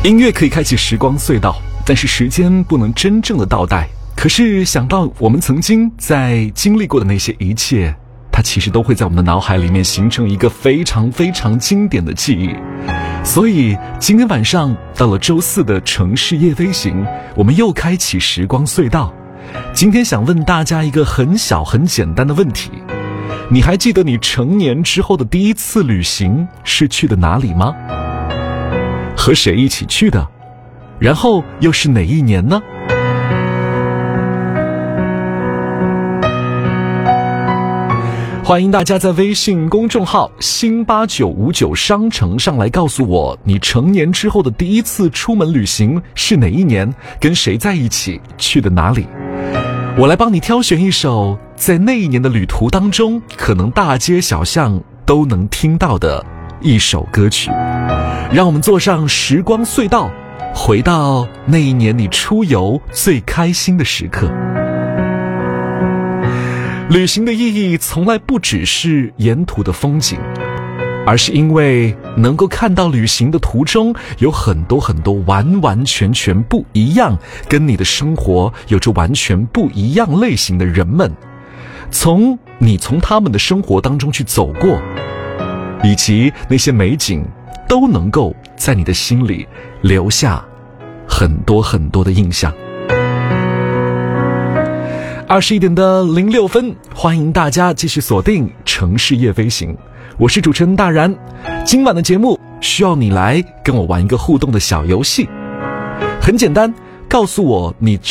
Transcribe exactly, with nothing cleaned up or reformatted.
音乐可以开启时光隧道，但是时间不能真正的倒带。可是想到我们曾经在经历过的那些一切，它其实都会在我们的脑海里面形成一个非常非常经典的记忆。所以今天晚上到了周四的城市夜飞行，我们又开启时光隧道。今天想问大家一个很小很简单的问题，你还记得你成年之后的第一次旅行是去的哪里吗？和谁一起去的？然后又是哪一年呢？欢迎大家在微信公众号新八九五九商城上来告诉我，你成年之后的第一次出门旅行是哪一年，跟谁在一起，去的哪里。我来帮你挑选一首在那一年的旅途当中可能大街小巷都能听到的一首歌曲。让我们坐上时光隧道，回到那一年你出游最开心的时刻。旅行的意义从来不只是沿途的风景，而是因为能够看到旅行的途中有很多很多完完全全不一样，跟你的生活有着完全不一样类型的人们，从你从他们的生活当中去走过，以及那些美景都能够在你的心里留下很多很多的印象。二十一点的零六分，欢迎大家继续锁定城市夜飞行，我是主持人大然。今晚的节目需要你来跟我玩一个互动的小游戏，很简单，告诉我你